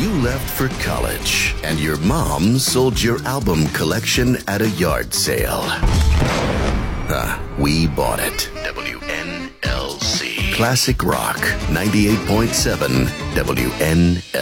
You left for college, and your mom sold your album collection at a yard sale. We bought it. WNLC. Classic Rock 98.7 WNLC.